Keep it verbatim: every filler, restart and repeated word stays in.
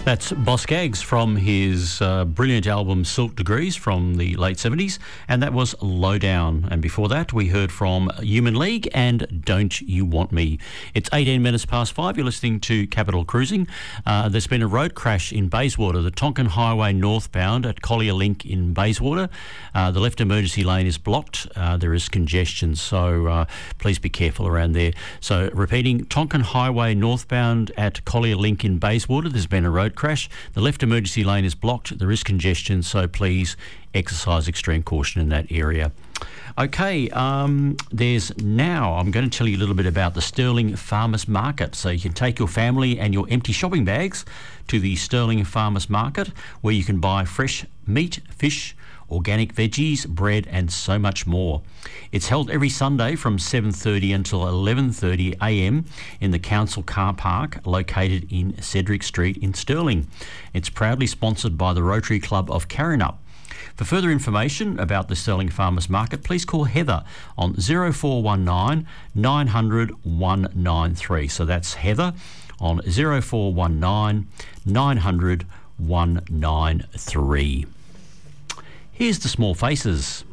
That's Boss Gags from his uh, brilliant album Silk Degrees from the late seventies, and that was Lowdown. And before that, we heard from Human League and Don't You Want Me. It's eighteen minutes past five. You're listening to Capital Cruising. Uh, there's been a road crash in Bayswater, the Tonkin Highway northbound at Collier Link in Bayswater. Uh, the left emergency lane is blocked. Uh, there is congestion, so uh, please be careful around there. So, repeating, Tonkin Highway northbound at Collier Link in Bayswater, there's been a road crash. The left emergency lane is blocked. There is congestion, so please exercise extreme caution in that area. Okay, um, there's now, I'm going to tell you a little bit about the Sterling Farmers Market. So you can take your family and your empty shopping bags to the Sterling Farmers Market, where you can buy fresh meat, fish, organic veggies, bread and so much more. It's held every Sunday from seven thirty until eleven thirty a m in the council car park located in Cedric Street in Stirling. It's proudly sponsored by the Rotary Club of Karrinyup. For further information about the Sterling Farmers Market, please call Heather on zero four one nine, nine hundred, one nine three. So that's Heather on zero four one nine, nine hundred, one nine three. Here's the Small Faces.